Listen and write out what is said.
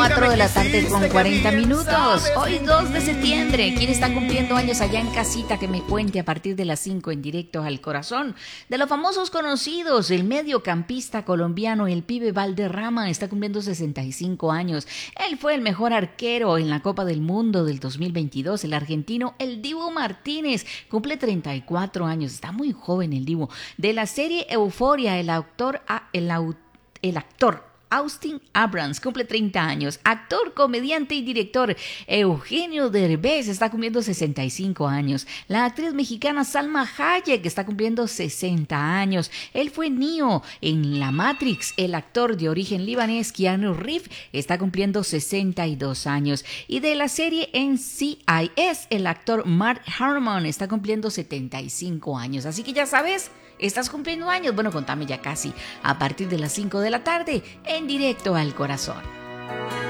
4 de la tarde con 40 minutos. Hoy 2 de septiembre. ¿Quién está cumpliendo años allá en casita? Que me cuente a partir de las 5 en directo al corazón. De los famosos conocidos, el mediocampista colombiano, el Pibe Valderrama, está cumpliendo 65 años. Él fue el mejor arquero en la Copa del Mundo del 2022. El argentino, el Dibu Martínez, cumple 34 años. Está muy joven el Dibu. De la serie Euforia, el actor Austin Abrams cumple 30 años. Actor, comediante y director Eugenio Derbez está cumpliendo 65 años. La actriz mexicana Salma Hayek está cumpliendo 60 años. Él fue Neo en La Matrix. El actor de origen libanés Keanu Reeves está cumpliendo 62 años. Y de la serie NCIS, el actor Mark Harmon está cumpliendo 75 años. Así que ya sabes, ¿estás cumpliendo años? Bueno, contame ya casi a partir de las 5 de la tarde en directo al corazón.